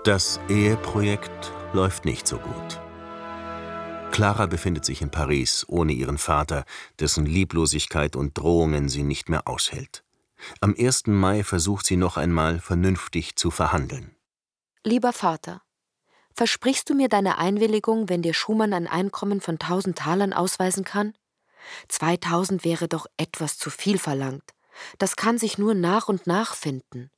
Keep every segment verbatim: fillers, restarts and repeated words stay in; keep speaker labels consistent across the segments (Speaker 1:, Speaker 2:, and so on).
Speaker 1: Das Eheprojekt läuft nicht so gut. Clara befindet sich in Paris ohne ihren Vater, dessen Lieblosigkeit und Drohungen sie nicht mehr aushält. Am ersten Mai versucht sie noch einmal, vernünftig zu verhandeln.
Speaker 2: Lieber Vater, versprichst du mir deine Einwilligung, wenn dir Schumann ein Einkommen von tausend Talern ausweisen kann? Zweitausend wäre doch etwas zu viel verlangt. Das kann sich nur nach und nach finden.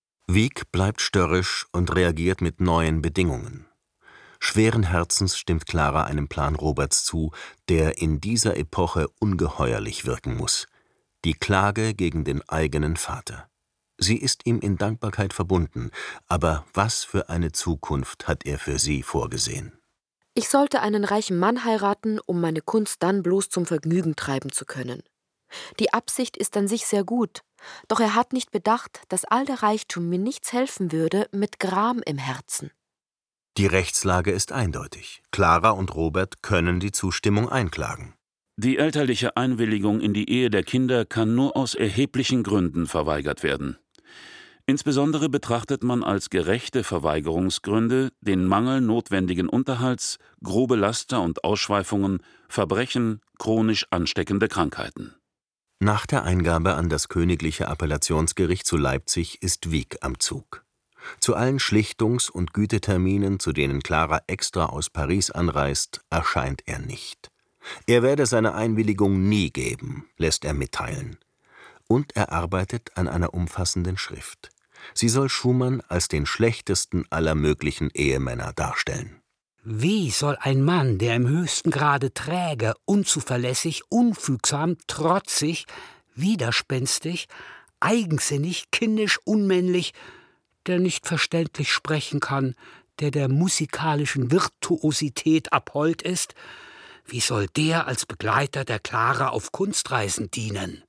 Speaker 1: Wieck bleibt störrisch und reagiert mit neuen Bedingungen. Schweren Herzens stimmt Clara einem Plan Roberts zu, der in dieser Epoche ungeheuerlich wirken muss: die Klage gegen den eigenen Vater. Sie ist ihm in Dankbarkeit verbunden, aber was für eine Zukunft hat er für sie vorgesehen?
Speaker 2: Ich sollte einen reichen Mann heiraten, um meine Kunst dann bloß zum Vergnügen treiben zu können. Die Absicht ist an sich sehr gut, doch er hat nicht bedacht, dass all der Reichtum mir nichts helfen würde mit Gram im Herzen.
Speaker 1: Die Rechtslage ist eindeutig. Clara und Robert können die Zustimmung einklagen.
Speaker 3: Die elterliche Einwilligung in die Ehe der Kinder kann nur aus erheblichen Gründen verweigert werden. Insbesondere betrachtet man als gerechte Verweigerungsgründe den Mangel notwendigen Unterhalts, grobe Laster und Ausschweifungen, Verbrechen, chronisch ansteckende Krankheiten.
Speaker 1: Nach der Eingabe an das Königliche Appellationsgericht zu Leipzig ist Wieck am Zug. Zu allen Schlichtungs- und Güteterminen, zu denen Clara extra aus Paris anreist, erscheint er nicht. Er werde seine Einwilligung nie geben, lässt er mitteilen. Und er arbeitet an einer umfassenden Schrift. Sie soll Schumann als den schlechtesten aller möglichen Ehemänner darstellen.
Speaker 4: Wie soll ein Mann, der im höchsten Grade träge, unzuverlässig, unfügsam, trotzig, widerspenstig, eigensinnig, kindisch, unmännlich, der nicht verständlich sprechen kann, der der musikalischen Virtuosität abhold ist, wie soll der als Begleiter der Clara auf Kunstreisen dienen?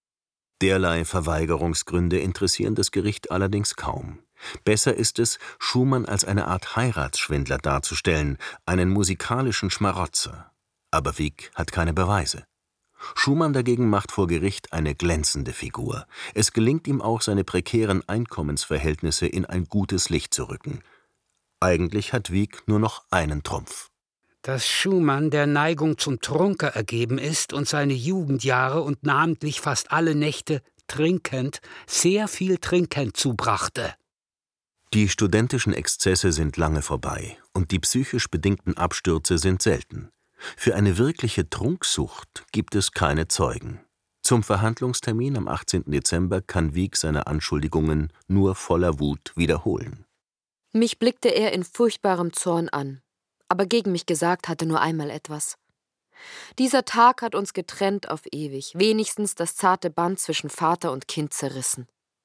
Speaker 1: Derlei Verweigerungsgründe interessieren das Gericht allerdings kaum. Besser ist es, Schumann als eine Art Heiratsschwindler darzustellen, einen musikalischen Schmarotzer. Aber Wieck hat keine Beweise. Schumann dagegen macht vor Gericht eine glänzende Figur. Es gelingt ihm auch, seine prekären Einkommensverhältnisse in ein gutes Licht zu rücken. Eigentlich hat Wieck nur noch einen Trumpf.
Speaker 4: Dass Schumann der Neigung zum Trunker ergeben ist und seine Jugendjahre und namentlich fast alle Nächte trinkend, sehr viel trinkend zubrachte.
Speaker 1: Die studentischen Exzesse sind lange vorbei und die psychisch bedingten Abstürze sind selten. Für eine wirkliche Trunksucht gibt es keine Zeugen. Zum Verhandlungstermin am achtzehnten Dezember kann Wieck seine Anschuldigungen nur voller Wut wiederholen.
Speaker 2: Mich blickte er in furchtbarem Zorn an, aber gegen mich gesagt hatte nur einmal etwas. Dieser Tag hat uns getrennt auf ewig, wenigstens das zarte Band zwischen Vater und Kind zerrissen.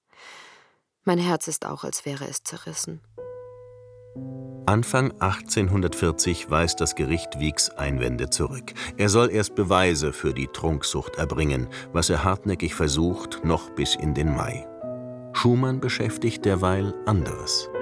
Speaker 2: Mein Herz ist auch, als wäre es zerrissen.
Speaker 1: Anfang achtzehnhundertvierzig weist das Gericht Wiecks Einwände zurück. Er soll erst Beweise für die Trunksucht erbringen, was er hartnäckig versucht, noch bis in den Mai. Schumann beschäftigt derweil anderes.